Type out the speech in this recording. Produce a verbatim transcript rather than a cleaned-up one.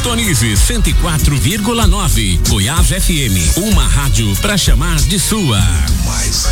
Sintonize cento e quatro vírgula nove. Goiás F M, uma rádio pra chamar de sua. Mais